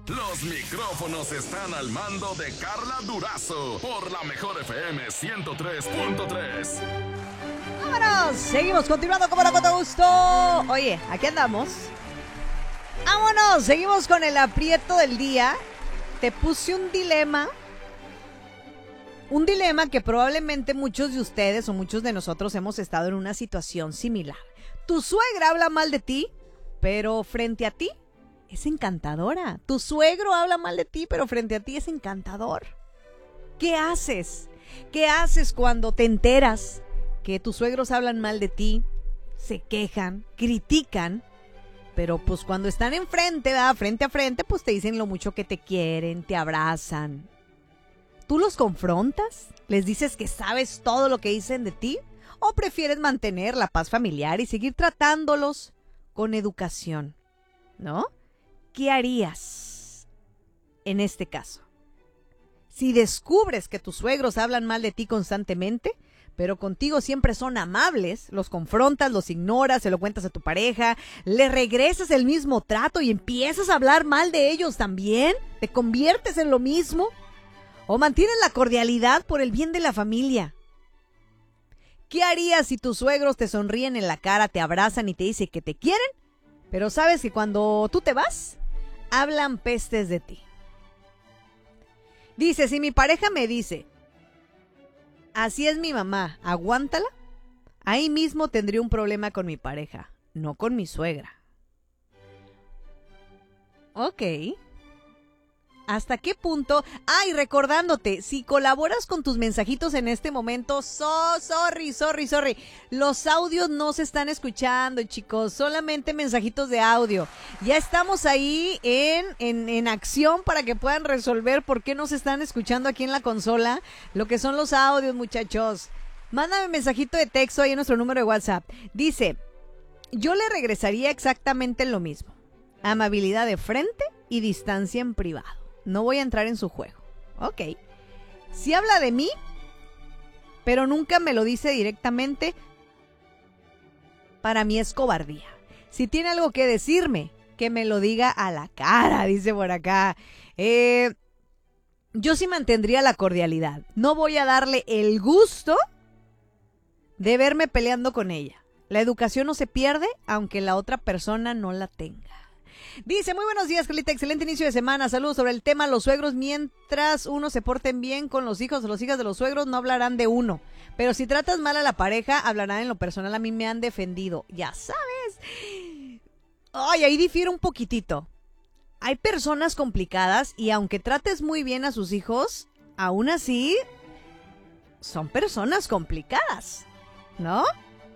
Los micrófonos están al mando de Carla Durazo por la Mejor FM 103.3. ¡Vámonos! Seguimos continuando como con todo gusto. Oye, aquí andamos. ¡Vámonos! Seguimos con el aprieto del día. Te puse un dilema. Un dilema que probablemente muchos de ustedes o muchos de nosotros hemos estado en una situación similar. Tu suegra habla mal de ti, pero frente a ti es encantadora. Tu suegro habla mal de ti, pero frente a ti es encantador. ¿Qué haces? ¿Qué haces cuando te enteras que tus suegros hablan mal de ti, se quejan, critican, pero pues cuando están enfrente, ¿verdad? Frente a frente, pues te dicen lo mucho que te quieren, te abrazan? ¿Tú los confrontas? ¿Les dices que sabes todo lo que dicen de ti? ¿O prefieres mantener la paz familiar y seguir tratándolos con educación? ¿No? ¿Qué harías en este caso? Si descubres que tus suegros hablan mal de ti constantemente, pero contigo siempre son amables, los confrontas, los ignoras, se lo cuentas a tu pareja, le regresas el mismo trato y empiezas a hablar mal de ellos también, ¿te conviertes en lo mismo? ¿O mantienes la cordialidad por el bien de la familia? ¿Qué harías si tus suegros te sonríen en la cara, te abrazan y te dicen que te quieren, pero sabes que cuando tú te vas, hablan pestes de ti? Dice, si mi pareja me dice, así es mi mamá, aguántala, ahí mismo tendría un problema con mi pareja, no con mi suegra. Ok. ¿Hasta qué punto? Y recordándote, si colaboras con tus mensajitos en este momento, sorry. Los audios no se están escuchando, chicos, solamente mensajitos de audio. Ya estamos ahí en acción para que puedan resolver por qué no se están escuchando aquí en la consola lo que son los audios, muchachos. Mándame mensajito de texto ahí en nuestro número de WhatsApp. Dice, yo le regresaría exactamente lo mismo. Amabilidad de frente y distancia en privado. No voy a entrar en su juego. Ok. Si habla de mí, pero nunca me lo dice directamente, para mí es cobardía. Si tiene algo que decirme, que me lo diga a la cara, dice por acá. Yo sí mantendría la cordialidad. No voy a darle el gusto de verme peleando con ella. La educación no se pierde, aunque la otra persona no la tenga. Dice, muy buenos días, Carlita, excelente inicio de semana. Saludos. Sobre el tema los suegros, mientras uno se porten bien con los hijos o las hijas de los suegros, no hablarán de uno. Pero si tratas mal a la pareja, hablarán en lo personal. A mí me han defendido, ya sabes. Ay, ahí difiere un poquitito. Hay personas complicadas y aunque trates muy bien a sus hijos, aún así son personas complicadas, ¿no?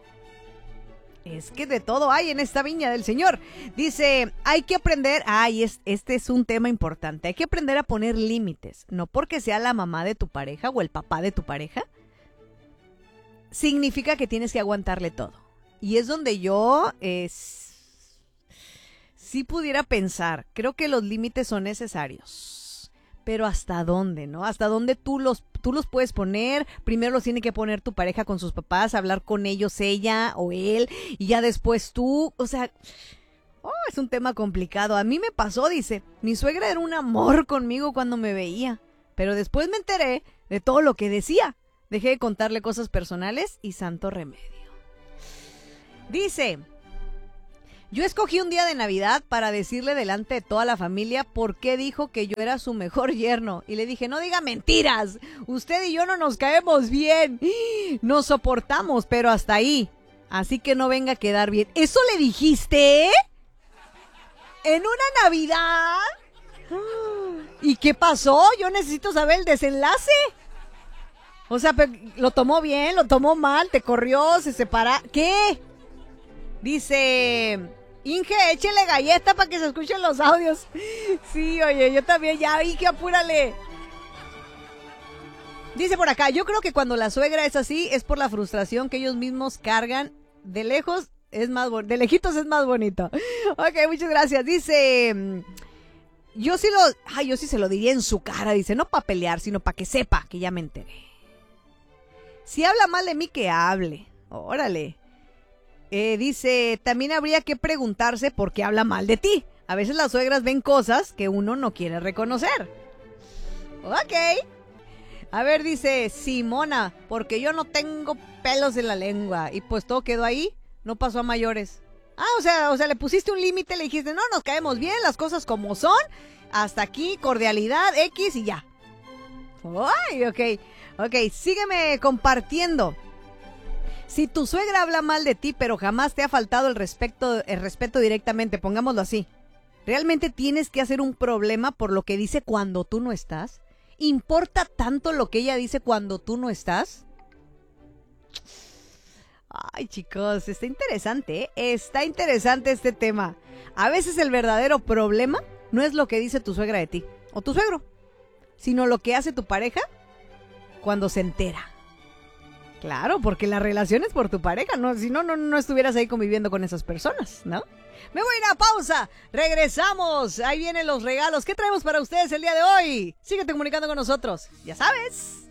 Es que de todo hay en esta viña del Señor. Dice, hay que aprender, este es un tema importante, hay que aprender a poner límites, no porque sea la mamá de tu pareja o el papá de tu pareja, significa que tienes que aguantarle todo. Y es donde yo sí pudiera pensar, creo que los límites son necesarios, pero ¿hasta dónde, no? ¿Hasta dónde tú los puedes poner? Primero los tiene que poner tu pareja con sus papás, hablar con ellos, ella o él, y ya después tú, o sea, es un tema complicado. A mí me pasó, dice, mi suegra era un amor conmigo cuando me veía, pero después me enteré de todo lo que decía. Dejé de contarle cosas personales y santo remedio. Dice, yo escogí un día de Navidad para decirle delante de toda la familia por qué dijo que yo era su mejor yerno. Y le dije, no diga mentiras, usted y yo no nos caemos bien. Nos soportamos, pero hasta ahí. Así que no venga a quedar bien. ¿Eso le dijiste? ¿En una Navidad? ¿Y qué pasó? Yo necesito saber el desenlace. O sea, ¿lo tomó bien? ¿Lo tomó mal? ¿Te corrió? ¿Se separa? ¿Qué? Dice, Inge, échele galleta para que se escuchen los audios. Sí, oye, yo también, ya, Inge, apúrale. Dice por acá, yo creo que cuando la suegra es así, es por la frustración que ellos mismos cargan. De lejos es más bonito, de lejitos es más bonito. Ok, muchas gracias. Dice, yo sí se lo diría en su cara. Dice, no para pelear, sino para que sepa que ya me enteré. Si habla mal de mí, que hable. Órale. Dice, también habría que preguntarse por qué habla mal de ti. A veces las suegras ven cosas que uno no quiere reconocer. Ok. A ver, dice Simona, porque yo no tengo pelos en la lengua. Y pues todo quedó ahí, no pasó a mayores. O sea, le pusiste un límite, le dijiste, no, nos caemos bien, las cosas como son. Hasta aquí, cordialidad, X y ya. Ay, ok, sígueme compartiendo. Si tu suegra habla mal de ti, pero jamás te ha faltado el respeto directamente, pongámoslo así, ¿realmente tienes que hacer un problema por lo que dice cuando tú no estás? ¿Importa tanto lo que ella dice cuando tú no estás? Ay, chicos, está interesante, ¿eh? Está interesante este tema. A veces el verdadero problema no es lo que dice tu suegra de ti, o tu suegro, sino lo que hace tu pareja cuando se entera. Claro, porque la relación es por tu pareja, ¿no? Si no estuvieras ahí conviviendo con esas personas, ¿no? Me voy a ir a pausa, regresamos, ahí vienen los regalos. ¿Qué traemos para ustedes el día de hoy? Síguete comunicando con nosotros, ya sabes.